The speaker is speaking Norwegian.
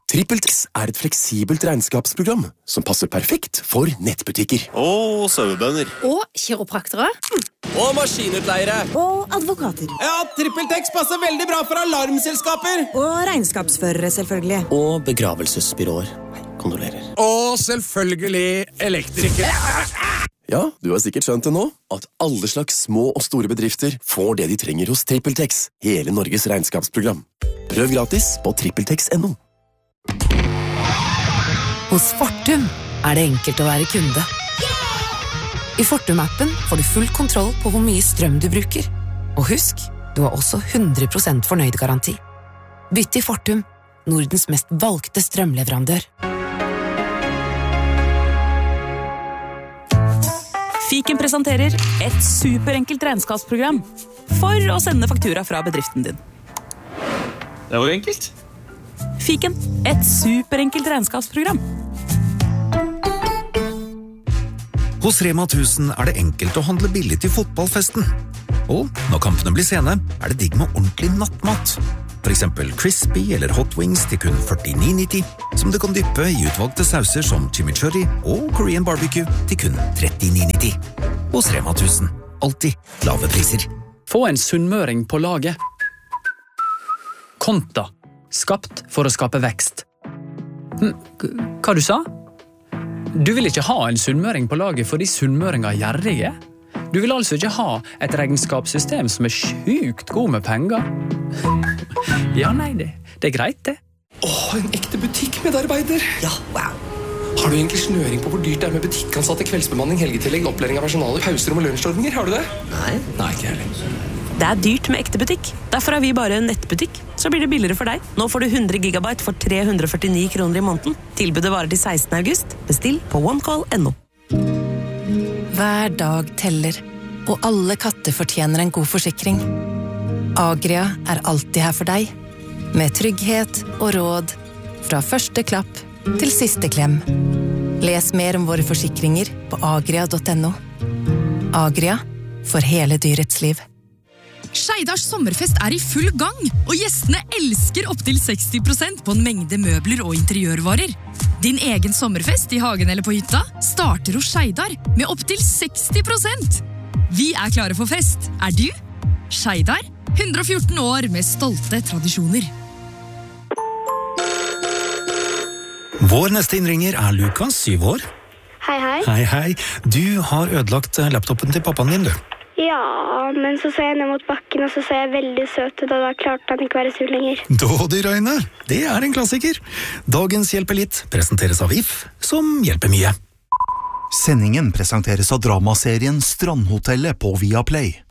TrippelTex er et fleksibelt regnskapsprogram som passer perfekt for nettbutikker. Og sauebønder. Og kiropraktere. Og maskinutleiere. Og advokater. Ja, TrippelTex passer veldig bra for alarmselskaper. Og regnskapsførere, selvfølgelig. Og begravelsesbyråer. Kondolerer. Og selvfølgelig elektrikere. Ja, du har sikkert skjønt det nå, at alle slags små og store bedrifter får det de trenger hos TrippelTex, hele Norges regnskapsprogram. Prøv gratis på trippeltex.no. Hos Fortum er det enkelt å være kunde. I Fortum-appen får du full kontroll på hvor mye strøm du bruker. Og husk, du har også 100% fornøyd-garanti. Bytt til Fortum, Nordens mest valgte strømleverandør. Fiken presenterer et superenkelt regnskapsprogram for å sende faktura fra bedriften din. Det var enkelt. Fiken, et superenkelt regnskapsprogram. Hos Rema 1000 er det enkelt å handle billig til fotballfesten. Og når kampene blir sene, er det digg med ordentlig nattmat. For eksempel crispy eller hot wings til kun 49,90, som du kan dyppe i utvalgte sauser som chimichurri og Korean barbecue til kun 39,90. Hos Rema 1000, alltid lave priser. Få en sunnmøring på laget. Konta. Skapt for å skape vekst. Hva du sa? Du vil ikke ha en sunnmøring på laget fordi sunnmøringer er gjerrige? Du vil altså ikke ha et regnskapssystem som er sjukt god med penger? Ja, nei, det er greit, det. En ekte butikkmedarbeider. Ja, wow. Har du egentlig snøring på hvor dyrt det er med butikkansatte, kveldsbemanning, helgetillegg, opplæring av personalet, pauserom og lunsjordninger? Har du det? Nei, ikke heller. Det er dyrt med ekte butikk. Derfor er vi bare en nettbutikk. Så blir det billigere for deg. Nå får du 100 gigabyte for 349 kroner i måneden. Tilbudet varer til 16. august. Bestill på onecall.no. Hver dag teller, og alle katter fortjener en god forsikring. Agria er alltid her for deg, med trygghet og råd, fra første klapp til siste klem. Les mer om våre forsikringer på agria.no. Agria, for hele dyrets liv. Skeidars sommerfest er i full gang, og gjestene elsker opp til 60% på en mengde møbler og interiørvarer. Din egen sommerfest i hagen eller på hytta starter hos Skeidar med opp til 60%. Vi er klare for fest, er du? Skeidar, 114 år med stolte tradisjoner. Vår neste innringer er Lukas, 7 år. Hei, hei. Hei, hei. Du har ødelagt laptopen til pappaen din, du. Ja, men så jeg ned mot bakken, og så jeg veldig søt ut, og da klarte han ikke være sur lenger. Dådyrøyne, det er en klassiker. Dagens Hjelper litt presenteres av If, som hjelper mye. Sendingen presenteres av dramaserien Strandhotellet på Viaplay.